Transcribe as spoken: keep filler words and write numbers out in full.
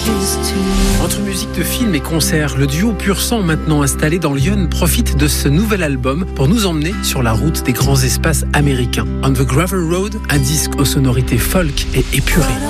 Entre musique de film et concert, le duo Pur Sang, maintenant installé dans Lyon, profite de ce nouvel album pour nous emmener sur la route des grands espaces américains. On the Gravel Road, un disque aux sonorités folk et épurées.